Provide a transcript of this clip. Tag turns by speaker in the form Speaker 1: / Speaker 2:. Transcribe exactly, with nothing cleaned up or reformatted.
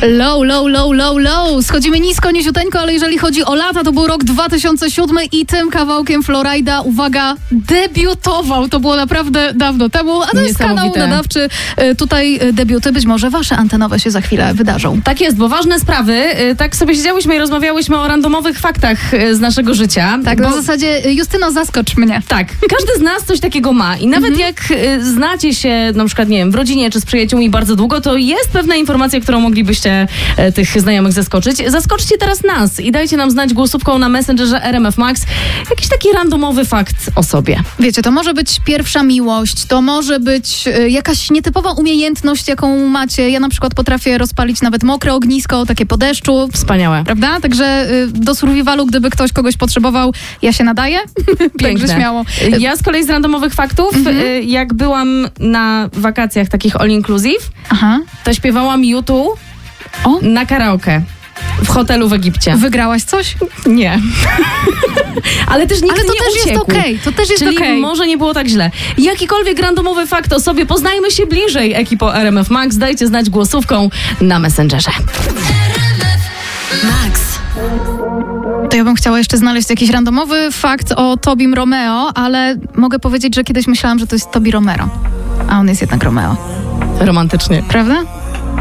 Speaker 1: Low, low, low, low, low. Schodzimy nisko, niziuteńko, ale jeżeli chodzi o lata, to był rok dwa tysiące siódmy i tym kawałkiem Florida, uwaga, debiutował. To było naprawdę dawno temu, a to jest kanał nadawczy. Tutaj debiuty, być może wasze antenowe się za chwilę wydarzą.
Speaker 2: Tak jest, bo ważne sprawy. Tak sobie siedziałyśmy i rozmawiałyśmy o randomowych faktach z naszego życia.
Speaker 1: Tak,
Speaker 2: bo...
Speaker 1: na zasadzie Justyno, zaskocz mnie.
Speaker 2: Tak, każdy z nas coś takiego ma i nawet jak znacie się na przykład, nie wiem, w rodzinie czy z przyjaciółmi bardzo długo, to jest pewna informacja, którą moglibyście e, tych znajomych zaskoczyć. Zaskoczcie teraz nas i dajcie nam znać głosówką na Messengerze R M F Max jakiś taki randomowy fakt o sobie.
Speaker 1: Wiecie, to może być pierwsza miłość, to może być e, jakaś nietypowa umiejętność, jaką macie. Ja na przykład potrafię rozpalić nawet mokre ognisko, takie po deszczu.
Speaker 2: Wspaniałe.
Speaker 1: Prawda? Także e, do survivalu, gdyby ktoś kogoś potrzebował, ja się nadaję. Także śmiało.
Speaker 2: Ja z kolei z randomowych faktów, mhm. e, jak byłam na wakacjach takich all inclusive,
Speaker 1: Aha.
Speaker 2: to śpiewałam YouTube o? na karaoke. W hotelu w Egipcie.
Speaker 1: Wygrałaś coś?
Speaker 2: Nie. Ale też nikt
Speaker 1: Ale to
Speaker 2: nie
Speaker 1: też
Speaker 2: uciekł.
Speaker 1: jest okej. To też jest
Speaker 2: Czyli
Speaker 1: okej.
Speaker 2: może nie było tak źle. Jakikolwiek randomowy fakt o sobie, poznajmy się bliżej, ekipo R M F Max. Dajcie znać głosówką na Messengerze.
Speaker 1: Max. To ja bym chciała jeszcze znaleźć jakiś randomowy fakt o Tobim Romeo, ale mogę powiedzieć, że kiedyś myślałam, że to jest Tobi Romero. A on jest jednak Romeo.
Speaker 2: Romantycznie.
Speaker 1: Prawda?